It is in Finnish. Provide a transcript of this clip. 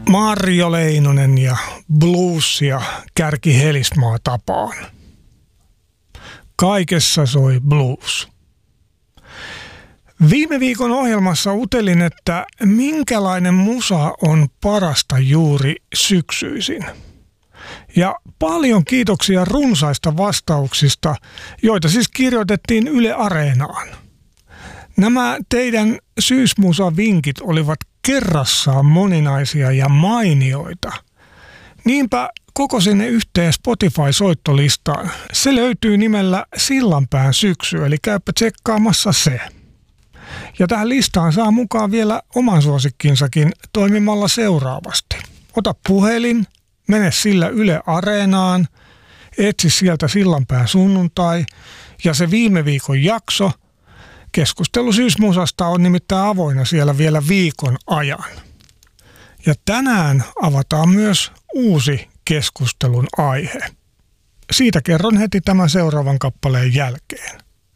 Marjo Leinonen ja bluesia Kärki Helismaa tapaan. Kaikessa soi blues. Viime viikon ohjelmassa utelin, että minkälainen musa on parasta juuri syksyisin. Ja paljon kiitoksia runsaista vastauksista, joita siis kirjoitettiin Yle Areenaan. Nämä teidän syysmusa-vinkit olivat kerrassaan moninaisia ja mainioita. Niinpä kokosin ne yhteen Spotify-soittolistaan. Se löytyy nimellä Sillanpään syksy, eli käypä tsekkaamassa se. Ja tähän listaan saa mukaan vielä oman suosikkinsakin toimimalla seuraavasti. Ota puhelin, mene sillä Yle Areenaan, etsi sieltä Sillanpään sunnuntai ja se viime viikon jakso. Keskustelu syysmusasta on nimittäin avoinna siellä vielä viikon ajan. Ja tänään avataan myös uusi keskustelun aihe. Siitä kerron heti tämän seuraavan kappaleen jälkeen.